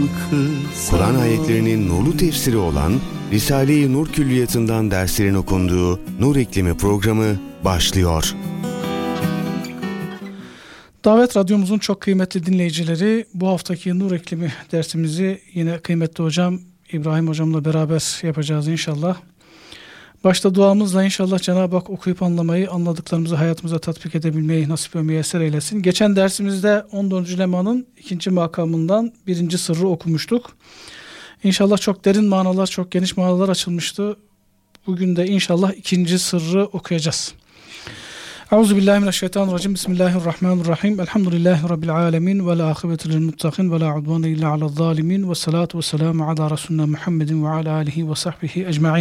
Kur'an ayetlerinin nurlu tefsiri olan Risale-i Nur Külliyatı'ndan derslerin okunduğu Nur İklimi programı başlıyor. Davet Radyomuzun çok kıymetli dinleyicileri, bu haftaki Nur İklimi dersimizi yine kıymetli hocam İbrahim hocamla beraber yapacağız inşallah. Başta duamızla inşallah Cenab-ı Hak okuyup anlamayı, anladıklarımızı hayatımıza tatbik edebilmeyi nasip ve müyesser eylesin. Geçen dersimizde 14. lemanın 2. makamından 1. sırrı okumuştuk. İnşallah çok derin manalar, çok geniş manalar açılmıştı. Bugün de inşallah 2. sırrı okuyacağız. Euzubillahimineşşeytanirracim. Bismillahirrahmanirrahim. Elhamdülillahi Rabbil alemin. Ve la akıbetu lil muttakin. Ve la udvane illa alel zalimin. Ve salatu ve selamu ala Resulina Muhammedin ve ala alihi ve sahbihi ecma'in.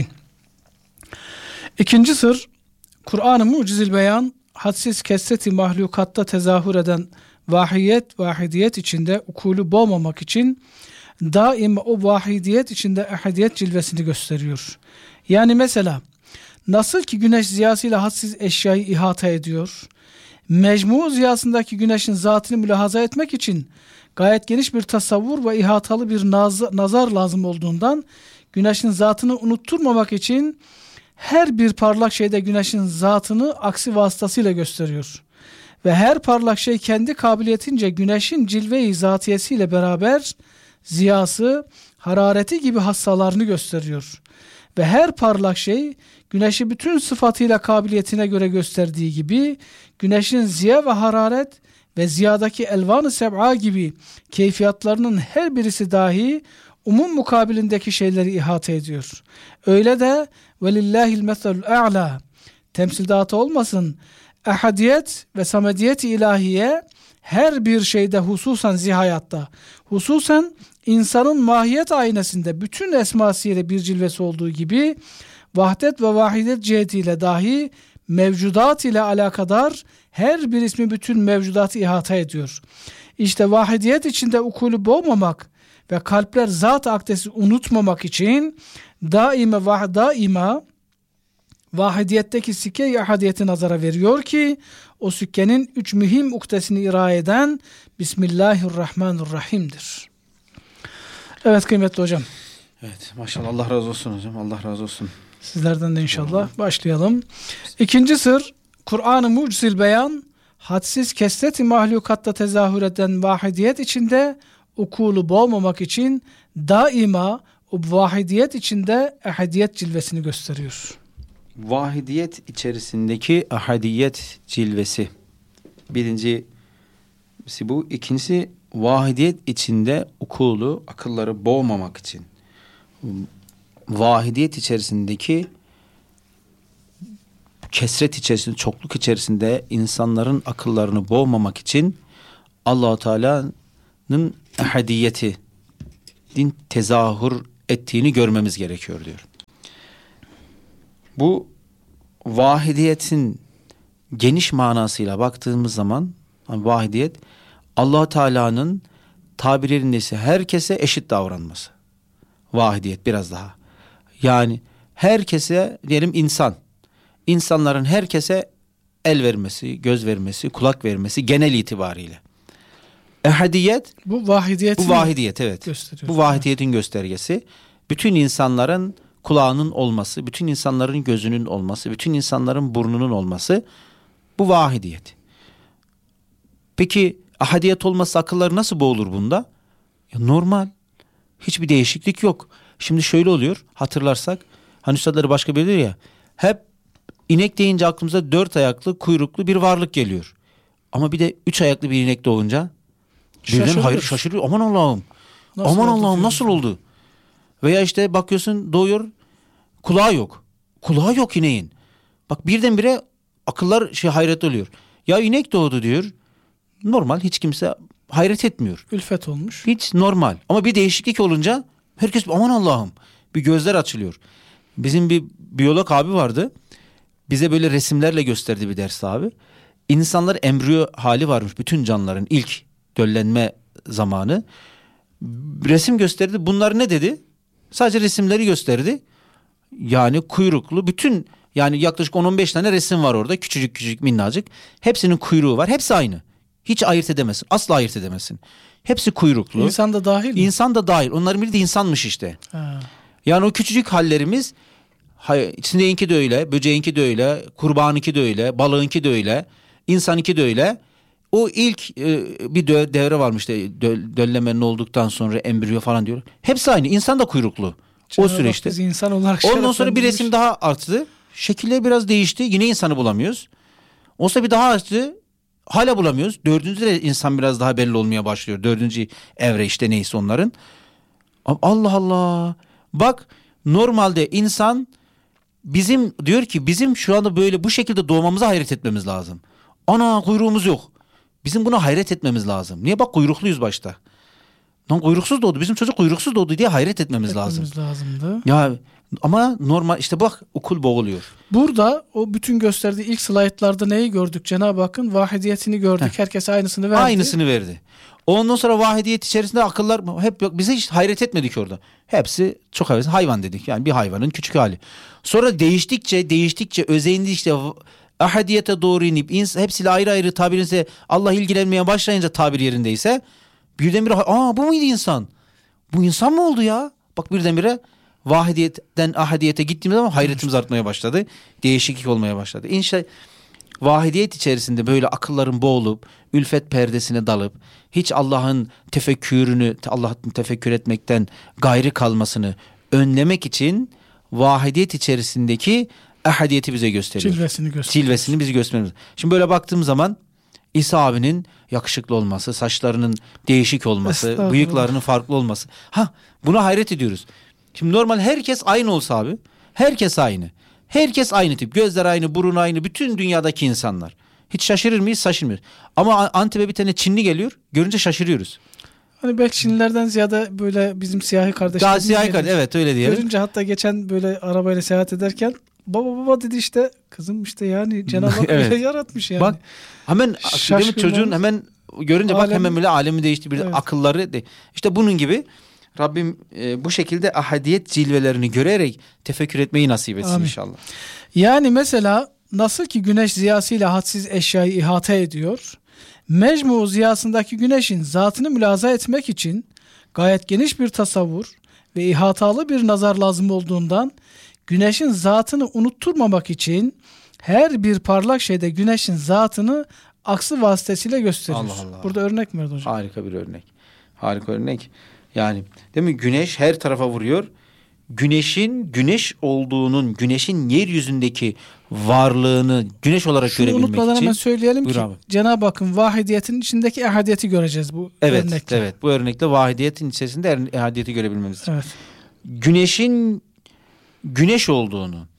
2. sır, Kur'an-ı Mucizil Beyan, hadsiz kesreti mahlukatta tezahür eden vahidiyet içinde ukulü boğmamak için daima o vahidiyet içinde ehadiyet cilvesini gösteriyor. Yani mesela nasıl ki güneş ziyasıyla hadsiz eşyayı ihata ediyor, mecmu ziyasındaki güneşin zatını mülahaza etmek için gayet geniş bir tasavvur ve ihatalı bir nazar lazım olduğundan güneşin zatını unutturmamak için her bir parlak şeyde güneşin zatını aksi vasıtasıyla gösteriyor. Ve her parlak şey kendi kabiliyetince güneşin cilve-i zatiyesiyle beraber ziyası, harareti gibi hassalarını gösteriyor. Ve her parlak şey güneşi bütün sıfatıyla kabiliyetine göre gösterdiği gibi güneşin ziya ve hararet ve ziyadaki elvan-ı seb'a gibi keyfiyatlarının her birisi dahi umum mukabilindeki şeyleri ihate ediyor. Öyle de velillahil meselul a'la, temsildatı olmasın, ehadiyet ve samediyet-i ilahiye her bir şeyde, hususan zihayatta, hususan insanın mahiyet aynesinde bütün esmasıyla bir cilvesi olduğu gibi vahdet ve vahidet cihetiyle dahi mevcudat ile alakadar her bir ismi bütün mevcudatı ihata ediyor. İşte vahidiyet içinde ukulü boğmamak ve kalpler zat-ı akdesi unutmamak için daima vahidiyetteki sikke-i ahadiyeti nazara veriyor ki o sükkenin 3 mühim uktesini irade eden Bismillahirrahmanirrahim'dir. Evet kıymetli hocam. Evet maşallah, Allah razı olsun hocam, Allah razı olsun. Sizlerden de inşallah. Başlayalım. 2. sır, Kur'an-ı Mucizil Beyan, hadsiz kesret-i mahlukatta tezahür eden vahidiyet içinde ukulu boğmamak için daima o vahidiyet içinde ehadiyet cilvesini gösteriyor. Vahidiyet içerisindeki ahadiyet cilvesi. Birincisi bu. İkincisi vahidiyet içinde ukulu, akılları boğmamak için. Vahidiyet içerisindeki kesret içerisinde, çokluk içerisinde insanların akıllarını boğmamak için Allah-u Teala'nın ehadiyeti din tezahür ettiğini görmemiz gerekiyor diyor. Bu vahidiyetin geniş manasıyla baktığımız zaman vahidiyet Allah Teala'nın tabirlerinde ise herkese eşit davranması. Vahidiyet biraz daha. Yani herkese diyelim insanların herkese el vermesi, göz vermesi, kulak vermesi genel itibariyle. Ehadiyet bu vahidiyet evet. Bu vahidiyetin göstergesi. Bütün insanların kulağının olması, bütün insanların gözünün olması, bütün insanların burnunun olması bu vahidiyet. Peki ahadiyet olmasa akılları nasıl boğulur bunda? Ya normal. Hiçbir değişiklik yok. Şimdi şöyle oluyor, hatırlarsak hani üstadları başka biri diyor ya, hep inek deyince aklımıza 4 ayaklı kuyruklu bir varlık geliyor. Ama bir de 3 ayaklı bir inek doğunca birden hayır şaşırıyor. Aman Allah'ım. Aman Allah'ım nasıl oldu? Veya işte bakıyorsun doğuyor, kulağı yok. Kulağı yok ineğin. Bak birdenbire akıllar hayret oluyor. Ya inek doğdu diyor. Normal, hiç kimse hayret etmiyor. Ülfet olmuş. Hiç normal. Ama bir değişiklik olunca herkes aman Allah'ım, bir gözler açılıyor. Bizim bir biyolog abi vardı. Bize böyle resimlerle gösterdi bir ders abi. İnsanlar embriyo hali varmış, bütün canlıların ilk döllenme zamanı. Resim gösterdi. Bunlar ne dedi? Sadece resimleri gösterdi. Yani kuyruklu bütün, yani yaklaşık 10-15 tane resim var orada. Küçücük minnacık. Hepsinin kuyruğu var. Hepsi aynı. Hiç ayırt edemezsin. Asla ayırt edemezsin. Hepsi kuyruklu. İnsan da dahil mi? İnsan da dahil. Onların biri de insanmış işte. Ha. Yani o küçücük hallerimiz, sineğinki de öyle, böceğinki de öyle, kurbanınki de öyle, balığınki de öyle, insanınki de öyle. O ilk bir devre varmış işte, döllemenin olduktan sonra embriyo falan diyor. Hepsi aynı. İnsan da kuyruklu. O süreçte. Biz insan olarak Ondan sonra bir resim daha arttı. Şekiller biraz değişti. Yine insanı bulamıyoruz. Ondan sonra bir daha arttı. Hala bulamıyoruz. Dördüncü de insan biraz daha belli olmaya başlıyor. Dördüncü evre işte neyse onların. Allah Allah. Bak, normalde insan diyor ki bizim şu anda böyle bu şekilde doğmamıza hayret etmemiz lazım. Ana, kuyruğumuz yok. Bizim buna hayret etmemiz lazım. Niye? Bak, kuyrukluyuz başta. Lan kuyruksuz doğdu. Bizim çocuk kuyruksuz doğdu diye hayret etmemiz lazım. lazımdı. Ya ama normal işte, bak, okul boğuluyor. Burada o bütün gösterdiği ilk slaytlarda neyi gördük? Cenab-ı Hakk'ın vahidiyetini gördük. Herkes aynısını verdi. Aynısını verdi. Ondan sonra vahidiyet içerisinde akıllar hep yok. Bize hiç hayret etmedik orada. Hepsi çok hayvan dedik. Yani bir hayvanın küçük hali. Sonra değiştikçe özeyindikçe ahadiyete doğru inip hepsiyle ayrı ayrı tabirinse Allah ilgilenmeye başlayınca, tabir yerindeyse birdenbire bu muydu insan? Bu insan mı oldu ya? Bak, birdenbire vahidiyetten ahadiyete gittiğimiz zaman hayretimiz artmaya başladı. Değişiklik olmaya başladı. İnşallah vahidiyet içerisinde böyle akılların boğulup ülfet perdesine dalıp hiç Allah'ın tefekkür etmekten gayrı kalmasını önlemek için vahidiyet içerisindeki ahadiyeti bize gösteriyor. Cilvesini bize gösteriyor. Şimdi böyle baktığım zaman İsa abinin yakışıklı olması, saçlarının değişik olması, bıyıklarının farklı olması. Buna hayret ediyoruz. Şimdi normal herkes aynı olsa abi. Herkes aynı. Herkes aynı tip. Gözler aynı, burun aynı. Bütün dünyadaki insanlar. Hiç şaşırır mıyız? Şaşırmıyoruz. Ama Antep'e bir tane Çinli geliyor. Görünce şaşırıyoruz. Hani belki Çinlilerden ziyade böyle bizim siyahi kardeşlerimiz. Daha siyahi kardeş, evet, öyle diyelim. Görünce hatta geçen böyle arabayla seyahat ederken baba dedi işte, kızım işte yani Cenab-ı Hak evet. öyle yaratmış yani. Bak, hemen çocuğun hemen görünce bak hemen böyle alemi değişti, bir akılları işte bunun gibi. Rabbim bu şekilde ahadiyet cilvelerini görerek tefekkür etmeyi nasip etsin inşallah. Yani mesela nasıl ki güneş ziyasıyla hadsiz eşyayı ihata ediyor, mecmu ziyasındaki güneşin zatını mülaza etmek için gayet geniş bir tasavvur ve ihatalı bir nazar lazım olduğundan güneşin zatını unutturmamak için her bir parlak şeyde güneşin zatını aksı vasıtasıyla gösteriyor. Allah Allah. Burada örnek mi verdi hocam? Harika bir örnek. Harika örnek. Yani değil mi? Güneş her tarafa vuruyor. Güneşin güneş olduğunun, güneşin yeryüzündeki varlığını güneş olarak şunu görebilmek için. Şunu unutmadan hemen söyleyelim ki Cenab-ı Hakk'ın vahidiyetinin içindeki ehadiyeti göreceğiz bu örnekle. Evet, bu örnekle vahidiyetin içerisinde ehadiyeti görebilmemiz için. Evet. Güneşin güneş olduğunu,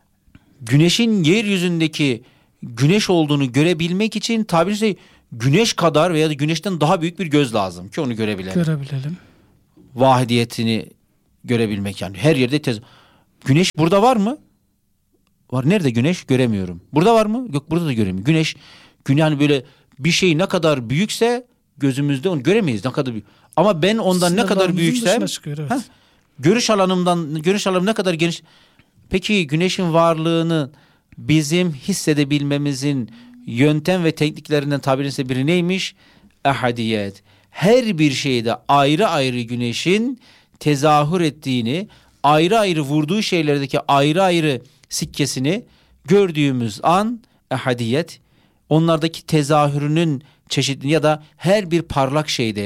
güneşin yeryüzündeki güneş olduğunu görebilmek için tabiri caizse güneş kadar veya da güneşten daha büyük bir göz lazım ki onu görebilelim. Vahidiyetini görebilmek, yani her yerde güneş burada var mı? Var. Nerede güneş? Göremiyorum. Burada var mı? Yok, burada da göremiyorum. Güneş yani böyle bir şey ne kadar büyükse gözümüzde onu göremeyiz. Ne kadar büyük. Ama ben ondan ne kadar büyüksem görüş alanım ne kadar geniş. Peki güneşin varlığını bizim hissedebilmemizin yöntem ve tekniklerinden tabiriyse biri neymiş? Ahadiyet. Her bir şeyde ayrı ayrı güneşin tezahür ettiğini, ayrı ayrı vurduğu şeylerdeki ayrı ayrı sikkesini gördüğümüz an ahadiyet, onlardaki tezahürünün çeşitliliği ya da her bir parlak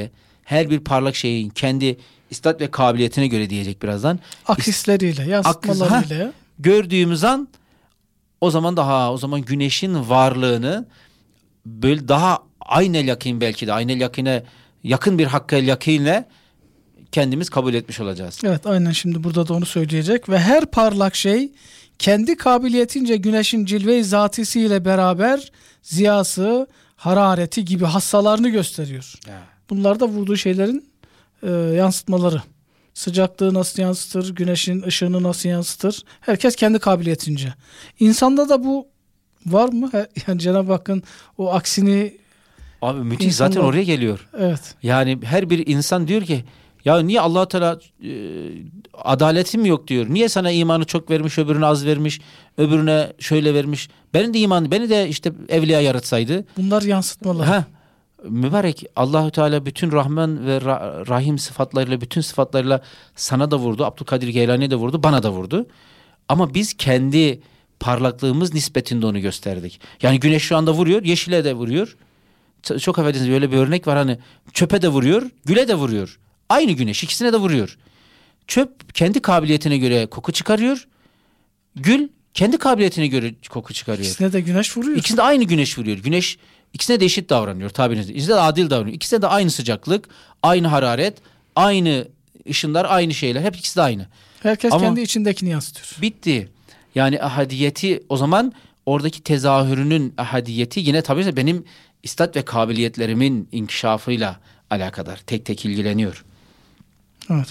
şeyin kendi istat ve kabiliyetine göre diyecek birazdan. Akisleriyle, yansıtmalarıyla. Gördüğümüz an o zaman güneşin varlığını böyle daha aynel yakîn, belki de aynel yakîne yakın bir hakkel yakînle kendimiz kabul etmiş olacağız. Evet, aynen, şimdi burada da onu söyleyecek. Ve her parlak şey kendi kabiliyetince güneşin cilve-i zatisiyle beraber ziyası, harareti gibi hassalarını gösteriyor. Bunlar da vurduğu şeylerin yansıtmaları. Sıcaklığı nasıl yansıtır, güneşin ışığını nasıl yansıtır? Herkes kendi kabiliyetince. İnsanda da bu var mı? Yani Cenab-ı Hakk'ın o aksini... Abi müthiş, zaten oraya geliyor. Evet. Yani her bir insan diyor ki ya niye Allah Teala adaletim yok diyor. Niye sana imanı çok vermiş, öbürüne az vermiş, öbürüne şöyle vermiş. Beni de işte evliya yaratsaydı. Bunlar yansıtmalar. mübarek Allahü Teala bütün Rahman ve Rahim sıfatlarıyla, bütün sıfatlarıyla sana da vurdu, Abdülkadir Geylani'ye de vurdu, bana da vurdu. Ama biz kendi parlaklığımız nispetinde onu gösterdik. Yani güneş şu anda vuruyor, yeşile de vuruyor. Çok affedersiniz, böyle bir örnek var, hani çöpe de vuruyor, güle de vuruyor. Aynı güneş ikisine de vuruyor. Çöp kendi kabiliyetine göre koku çıkarıyor. Gül kendi kabiliyetine göre koku çıkarıyor. İkisine de güneş vuruyor. İkisine de aynı güneş vuruyor. Güneş ikisine de eşit davranıyor tabirinizde. İkisine de adil davranıyor. İkisine de aynı sıcaklık, aynı hararet, aynı ışınlar, aynı şeyler. Hep ikisi de aynı. Herkes Ama kendi içindekini yansıtıyor. bitti. Yani ahadiyeti, o zaman oradaki tezahürünün ahadiyeti yine tabii benim istat ve kabiliyetlerimin inkişafıyla alakadar. Tek tek ilgileniyor. Evet.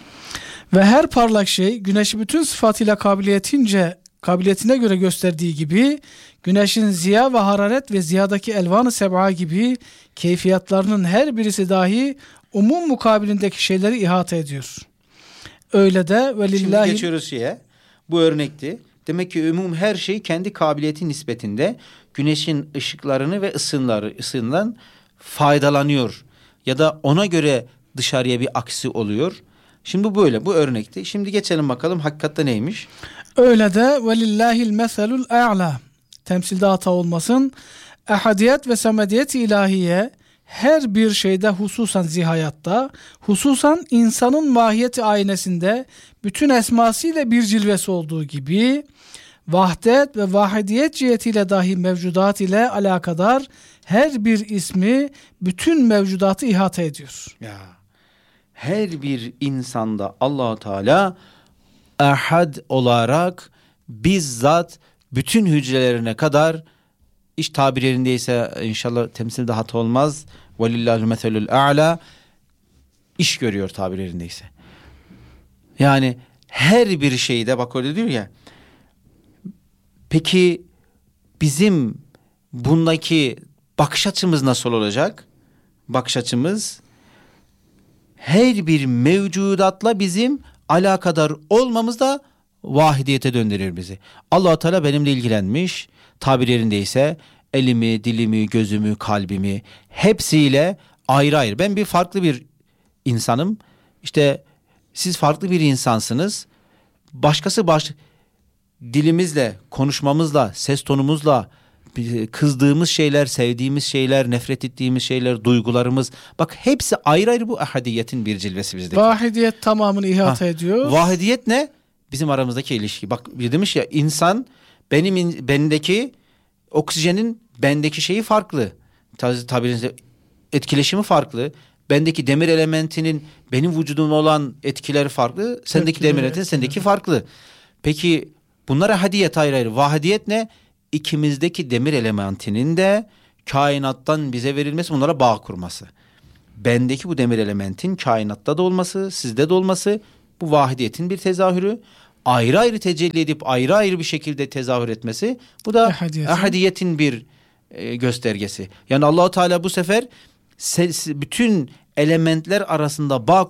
Ve her parlak şey güneşi bütün sıfatıyla kabiliyetine göre gösterdiği gibi güneşin ziya ve hararet ve ziyadaki elvan-ı seb'a gibi keyfiyatlarının her birisi dahi umum mukabilindeki şeyleri ihata ediyor. Öyle de ve Şimdi lillahi... geçiyoruz şeye. Bu örnekti. Demek ki umum her şey kendi kabiliyeti nispetinde güneşin ışıklarını ve ısından faydalanıyor. Ya da ona göre dışarıya bir aksi oluyor. Şimdi bu böyle, bu örnekti. Şimdi geçelim bakalım hakikatte neymiş? Öyle de ve lillahil meselul a'la. Temsilde hata olmasın. Ehadiyet ve samediyet ilahiye her bir şeyde, hususan zihayatta, hususan insanın mahiyeti aynesinde bütün esmasıyla bir cilvesi olduğu gibi vahdet ve vahidiyet cihetiyle dahi mevcudat ile alakadar her bir ismi bütün mevcudatı ihata ediyor. Ya, her bir insanda Allah-u Teala ahad olarak bizzat bütün hücrelerine kadar, iş tabir yerindeyse inşallah temsilde hata olmaz, velillahül meselul a'la, iş görüyor tabir yerindeyse. Yani her bir şeyde, bak öyle diyor ya. Peki bizim bundaki bakış açımız nasıl olacak? Bakış açımız her bir mevcudatla bizim alakadar olmamız da vahidiyete döndürür bizi. Allah-u Teala benimle ilgilenmiş, tabir yerindeyse elimi, dilimi, gözümü, kalbimi hepsiyle ayrı ayrı. Ben bir farklı bir insanım. İşte siz farklı bir insansınız. Başkası dilimizle, konuşmamızla, ses tonumuzla, kızdığımız şeyler, sevdiğimiz şeyler, nefret ettiğimiz şeyler, duygularımız. Bak hepsi ayrı ayrı, bu ahadiyetin bir cilvesi bizdeki. Vahidiyet tamamını ihata ediyor. Vahidiyet ne? Bizim aramızdaki ilişki. Bak demiş ya, insan bendeki oksijenin bendeki şeyi farklı. Tabirinizde etkileşimi farklı. Bendeki demir elementinin benim vücudumda olan etkileri farklı. Sendeki demir elementin sendeki farklı. Peki bunlar ahadiyet ayrı ayrı. Vahidiyet ne? İkimizdeki demir elementinin de kainattan bize verilmesi, bunlara bağ kurması. Bendeki bu demir elementin kainatta da olması, sizde de olması, bu vahidiyetin bir tezahürü. Ayrı ayrı tecelli edip ayrı ayrı bir şekilde tezahür etmesi, bu da ahadiyetin bir göstergesi. Yani Allah-u Teala bu sefer bütün elementler arasında bağ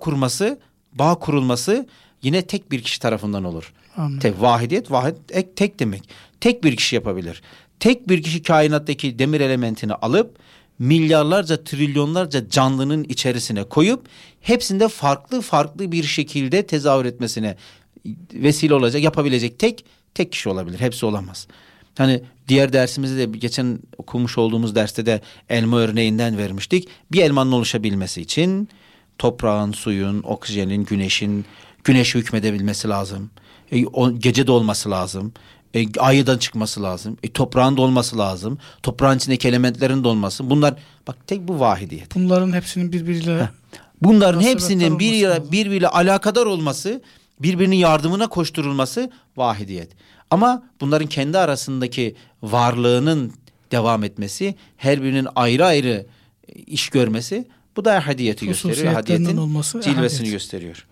kurulması yine tek bir kişi tarafından olur. Vahidiyet tek demek. Tek bir kişi yapabilir. Tek bir kişi kainattaki demir elementini alıp milyarlarca, trilyonlarca canlının içerisine koyup hepsinde farklı bir şekilde tezahür etmesine vesile olacak, yapabilecek tek kişi olabilir. Hepsi olamaz. Hani diğer dersimizde de, geçen okumuş olduğumuz derste de elma örneğinden vermiştik. Bir elmanın oluşabilmesi için toprağın, suyun, oksijenin, güneşe hükmedebilmesi lazım. Gece de olması lazım. Aydan çıkması lazım. Toprağın da olması lazım. Toprağın içindeki elementlerin de olması. Bunlar, bak tek bu vahidiyet. Bunların hepsinin birbiriyle... Bunların hepsinin birbiriyle alakadar olması, birbirinin yardımına koşturulması vahidiyet. Ama bunların kendi arasındaki varlığının devam etmesi, her birinin ayrı ayrı iş görmesi, bu da ahadiyeti gösteriyor. Ahadiyetin cilvesini gösteriyor.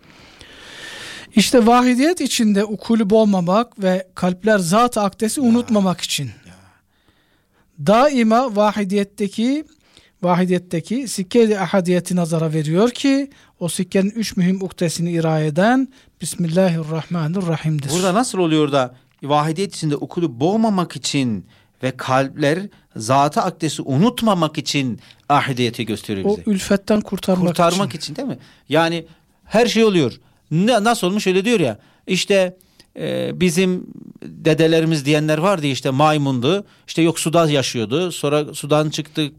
İşte vahidiyet içinde ukulüp olmamak ve kalpler zat-ı akdesi unutmamak için daima vahidiyetteki sikke-i ahadiyeti nazara veriyor ki o sikkenin 3 mühim uktesini irade eden Bismillahirrahmanirrahim'dir. Burada nasıl oluyor da vahidiyet içinde ukulüp boğmamak için ve kalpler Zat-ı Akdes'i unutmamak için ahidiyeti gösteriyor bize. O ülfetten kurtarmak için değil mi? Yani her şey oluyor. Nasıl olmuş öyle diyor ya. İşte bizim dedelerimiz diyenler vardı, işte maymundu. İşte yok suda yaşıyordu. Sonra sudan çıktı,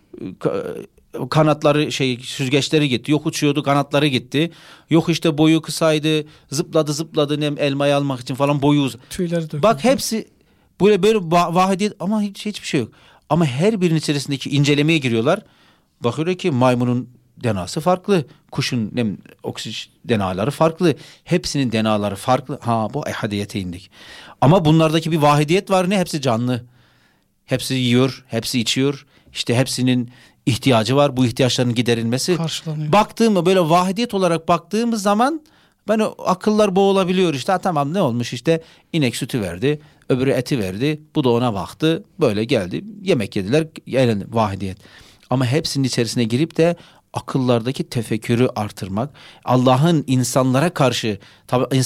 kanatları süzgeçleri gitti. Yok uçuyordu, kanatları gitti. Yok işte boyu kısaydı. Zıpladı elmayı almak için falan boyu tüyleri döküldü. Bak hepsi böyle vahidiyet ama hiçbir şey yok. Ama her birinin içerisindeki incelemeye giriyorlar. Bakıyor ki maymunun DNA'sı farklı. Kuşun oksijen DNA'ları farklı. Hepsinin DNA'ları farklı. Bu ehadiyete indik. Ama bunlardaki bir vahidiyet var ne? Hepsi canlı. Hepsi yiyor, hepsi içiyor. İşte hepsinin ihtiyacı var. Bu ihtiyaçların giderilmesi. Karşılanıyor. Böyle vahidiyet olarak baktığımız zaman akıllar boğulabiliyor. İşte tamam ne olmuş, işte inek sütü verdi. Öbürü eti verdi. Bu da ona baktı. Böyle geldi. Yemek yediler. Yani vahidiyet. Ama hepsinin içerisine girip de akıllardaki tefekkürü artırmak, Allah'ın insanlara karşı, tabii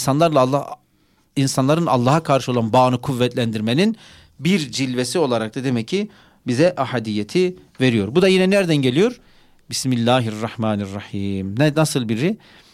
insanların Allah'a karşı olan bağını kuvvetlendirmenin bir cilvesi olarak da demek ki bize ahadiyeti veriyor. Bu da yine nereden geliyor? Bismillahirrahmanirrahim. Nasıl biri?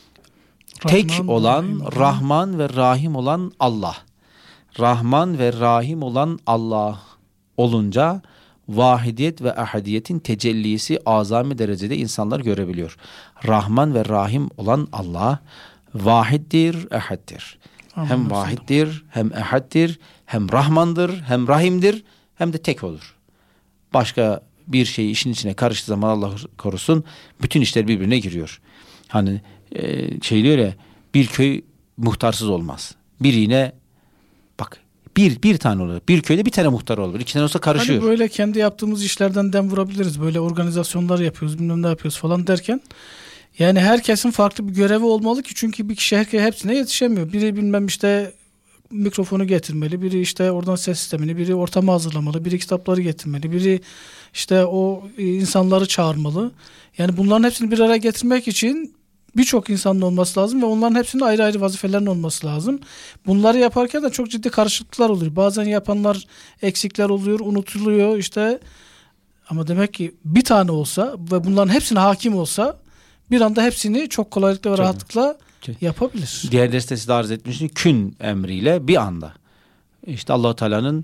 Tek olan, Rahman ve Rahim olan Allah. Rahman ve Rahim olan Allah olunca vahidiyet ve ahadiyetin tecellisi azami derecede insanlar görebiliyor. Rahman ve Rahim olan Allah vahiddir, ehaddir. Hem vahiddir, hem ehaddir, hem Rahmandır, hem Rahim'dir, hem de tek olur. Başka bir şey işin içine karıştığı zaman Allah korusun bütün işler birbirine giriyor. Hani diyor ya, bir köy muhtarsız olmaz. Bir iğne bak bir tane olur. Bir köyde bir tane muhtar olur. İki tane olsa karışıyor. Hani böyle kendi yaptığımız işlerden dem vurabiliriz. Böyle organizasyonlar yapıyoruz, bilmem ne yapıyoruz falan derken. Yani herkesin farklı bir görevi olmalı ki, çünkü bir kişi hepsine yetişemiyor. Biri bilmem işte mikrofonu getirmeli, biri işte oradan ses sistemini, biri ortamı hazırlamalı, biri kitapları getirmeli, biri işte o insanları çağırmalı. Yani bunların hepsini bir araya getirmek için birçok insanın olması lazım ve onların hepsinin ayrı ayrı vazifelerin olması lazım. Bunları yaparken de çok ciddi karışıklıklar oluyor. Bazen yapanlar eksikler oluyor, unutuluyor işte. Ama demek ki bir tane olsa ve bunların hepsine hakim olsa bir anda hepsini çok kolaylıkla ve rahatlıkla yapabilir. Diğer derste size arz etmiştim. Kün emriyle bir anda. İşte Allah-u Teala'nın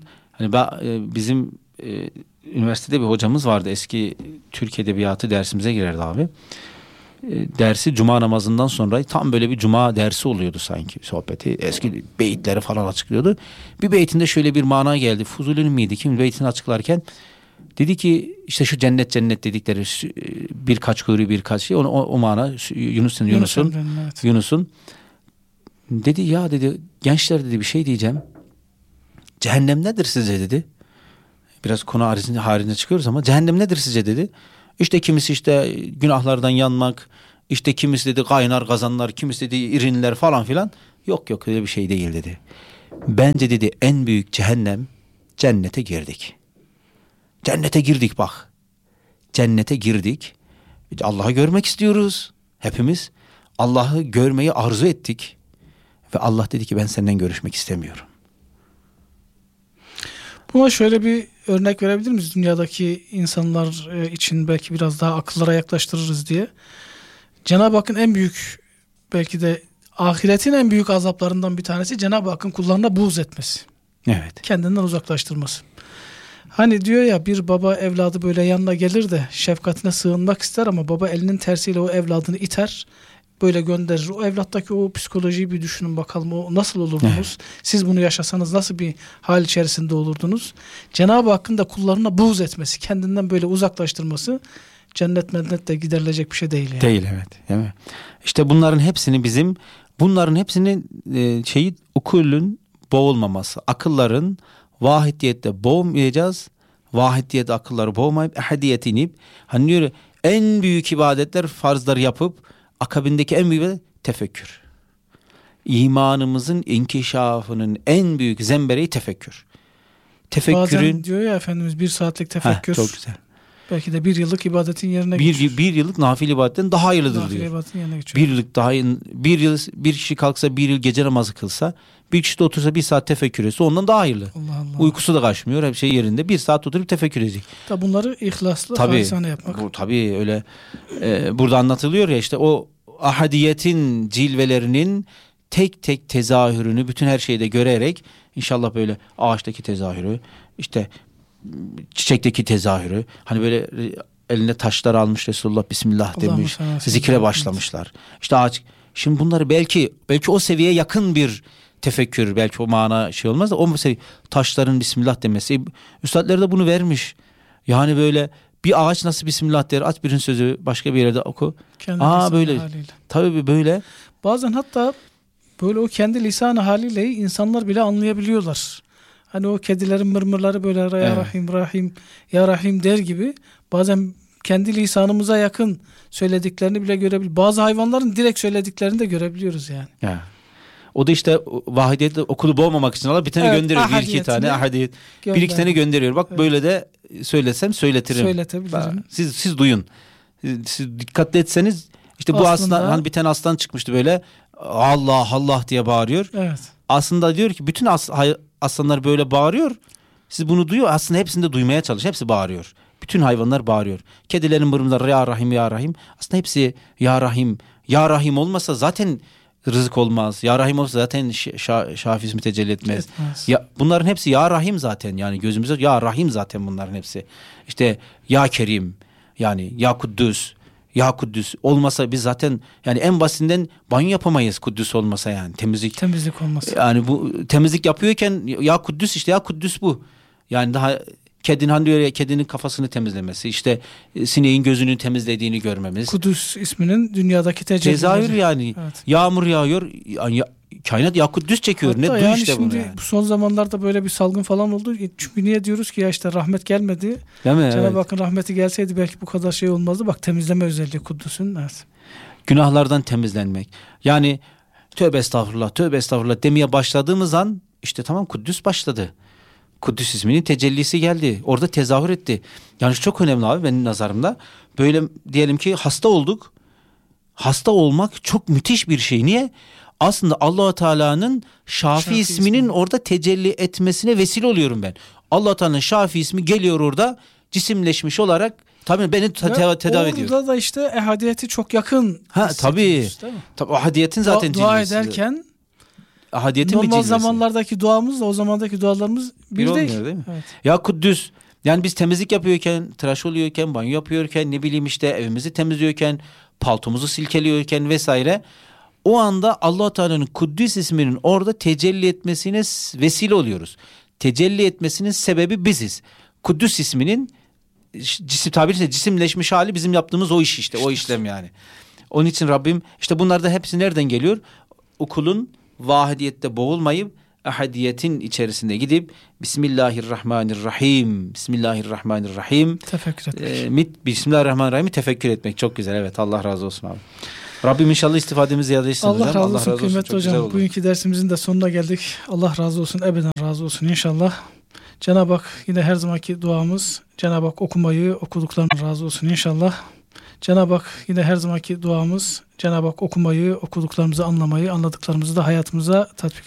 bizim üniversitede bir hocamız vardı. Eski Türk Edebiyatı dersimize girerdi abi. Dersi cuma namazından sonra tam böyle bir cuma dersi oluyordu sanki sohbeti. Eski beyitleri falan açıklıyordu. Bir beytinde şöyle bir mana geldi. Fuzuli'nin miydi? Kim beytini açıklarken dedi ki işte şu cennet dedikleri birkaç kuyruğu birkaç şey. O mana Yunus'un dedi ya dedi gençler dedi bir şey diyeceğim. Cehennem nedir sizce dedi. Biraz konu haricinde çıkıyoruz ama cehennem nedir sizce dedi. İşte kimisi işte günahlardan yanmak, işte kimisi dedi kaynar kazanlar, kimisi dedi irinler falan filan. Yok öyle bir şey değil dedi. Bence dedi en büyük cehennem cennete girdik. Cennete girdik bak. Cennete girdik. Allah'ı görmek istiyoruz hepimiz. Allah'ı görmeyi arzu ettik. Ve Allah dedi ki ben senden görüşmek istemiyorum. Buna şöyle bir örnek verebilir miyiz? Dünyadaki insanlar için belki biraz daha akıllara yaklaştırırız diye. Cenab-ı Hakk'ın en büyük, belki de ahiretin en büyük azaplarından bir tanesi Cenab-ı Hakk'ın kullarına buğz etmesi. Evet. Kendinden uzaklaştırması. Hani diyor ya, bir baba evladı böyle yanına gelir de şefkatine sığınmak ister ama baba elinin tersiyle o evladını iter, böyle gönderir. O evlattaki o psikolojiyi bir düşünün bakalım. O nasıl olurdunuz? Evet. Siz bunu yaşasanız nasıl bir hal içerisinde olurdunuz? Cenab-ı Hakk'ın da kullarına buğz etmesi, kendinden böyle uzaklaştırması cennet giderilecek bir şey değil. Yani. Değil evet. İşte bunların hepsinin ukulün boğulmaması. Akılların vahidiyette boğmayacağız. Vahidiyette akılları boğmayıp ehadiyet inip hani diyor en büyük ibadetler farzları yapıp akabindeki en büyük tefekkür. İmanımızın inkişafının en büyük zembereği tefekkür. Bazen diyor ya Efendimiz 1 saatlik tefekkür. Çok güzel. Belki de 1 yıllık ibadetin yerine geçiyor. 1 yıllık nafile ibadetten daha hayırlıdır diyor. 1 yıllık bir kişi kalksa 1 yıl gece namazı kılsa Bir kişi de otursa 1 saat tefekkür etse ondan daha hayırlı. Allah Allah. Uykusu da kaçmıyor. Her şey yerinde. 1 saat oturup tefekkür edecek. Tabi bunları ihlaslı, Tabii, halisane yapmak. bu tabii öyle burada anlatılıyor ya, işte o ahadiyetin cilvelerinin tek tek tezahürünü bütün her şeyde görerek, inşallah böyle ağaçtaki tezahürü, işte çiçekteki tezahürü, hani böyle eline taşlar almış Resulullah, Bismillah demiş, zikre başlamışlar. İşte ağaç. Şimdi bunları belki o seviyeye yakın bir tefekkür, belki o mana şey olmaz da o seviye, taşların Bismillah demesi. Üstadlar da bunu vermiş. Yani böyle bir ağaç nasıl Bismillah der, aç birinin sözü başka bir yerde oku. Kendi Böyle haliyle. tabii böyle. Bazen hatta böyle o kendi lisanı haliyle insanlar bile anlayabiliyorlar. Hani o kedilerin mırmırları böyle ya Evet. Rahim Rahim ya Rahim der gibi bazen kendi lisanımıza yakın söylediklerini bile görebiliyoruz. Bazı hayvanların direkt söylediklerini de görebiliyoruz yani. Ya. O da işte vahidiyet okulu boğmamak için Allah bir tane gönderiyor. Bir iki tane ahadiyet. Bir iki tane gönderiyor. Bak böyle de söylesem söyletirim. Söyletebilirim. Siz duyun. Siz dikkatli etseniz işte bu aslan, hani bir tane aslan çıkmıştı böyle Allah Allah diye bağırıyor. Evet. Aslında diyor ki bütün aslanlar böyle bağırıyor. Siz bunu duyuyor. Aslında hepsini de duymaya çalışın. Hepsi bağırıyor. Bütün hayvanlar bağırıyor. Kedilerin mırmırları ya Rahim ya Rahim. Aslında hepsi ya Rahim. Ya Rahim olmasa zaten rızık olmaz. Ya Rahim olsa zaten Şafi ismi tecelli etmez. Ya, bunların hepsi Ya Rahim zaten, yani gözümüzde Ya Rahim zaten bunların hepsi. İşte Ya Kerim, yani Ya Kuddüs, Ya Kuddüs olmasa biz zaten yani en basitinden banyo yapamayız Kuddüs olmasa, yani temizlik olmasa. Yani bu temizlik yapıyorken Ya Kuddüs, işte Ya Kuddüs bu. Yani daha kedinin, hani diyor ya, kedinin kafasını temizlemesi, işte sineğin gözünü temizlediğini görmemiz. Kudüs isminin dünyadaki tezahür yani. Evet. Yağmur yağıyor. Kainat Ya Kuddüs çekiyor. Hatta Ne yani işte şimdi bunu yani. Bu son zamanlarda böyle bir salgın falan oldu. Çünkü niye diyoruz ki ya işte rahmet gelmedi. Değil mi? Cenab-ı Hakk'ın rahmeti gelseydi belki bu kadar şey olmazdı. Bak, temizleme özelliği Kuddüs'ün. Evet. Günahlardan temizlenmek. Yani tövbe estağfurullah demeye başladığımız an işte tamam, Kuddüs başladı. Kuddüs isminin tecellisi geldi. Orada tezahür etti. Yani çok önemli abi benim nazarımda. Böyle diyelim ki hasta olduk. Hasta olmak çok müthiş bir şey. Niye? Aslında Allah-u Teala'nın Şafi isminin orada tecelli etmesine vesile oluyorum ben. Allah-u Teala'nın Şafi ismi geliyor orada cisimleşmiş olarak, tabii beni tedavi ediyor. Orada da işte ehadiyeti çok yakın. Tabii. Tabii ahadiyetin zaten dua cilvesi. Ederken ahadiyetin normal cilvesi. zamanlardaki duamızla o zamandaki dualarımız bir olmuyor, değil. değil mi? Evet. Ya Kuddüs. Yani biz temizlik yapıyorken, tıraş oluyorken, banyo yapıyorken, ne bileyim işte evimizi temizliyorken, paltomuzu silkeliyorken vesaire, o anda Allah Teala'nın Kuddüs isminin orada tecelli etmesine vesile oluyoruz. Tecelli etmesinin sebebi biziz. Kuddüs isminin cisimleşmiş hali bizim yaptığımız o iş işte, o işlem yani. Onun için Rabbim işte bunlarda hepsi nereden geliyor? Kulun vahidiyette boğulmayıp ahadiyetin içerisinde gidip Bismillahirrahmanirrahim Tefekkür etmek. Bismillahirrahmanirrahim'i tefekkür etmek çok güzel. Evet, Allah razı olsun abi. Rabbim inşallah istifademizi ziyade etsin hocam. Allah razı olsun kıymetli hocam. Bugünkü dersimizin de sonuna geldik. Allah razı olsun, ebeden razı olsun inşallah. Cenab-ı Hak yine her zamanki duamız, Cenab-ı Hak okumayı, okuduklarına razı olsun inşallah. Cenab-ı Hak yine her zamanki duamız, Cenab-ı Hak okumayı, okuduklarımızı anlamayı, anladıklarımızı da hayatımıza tatbik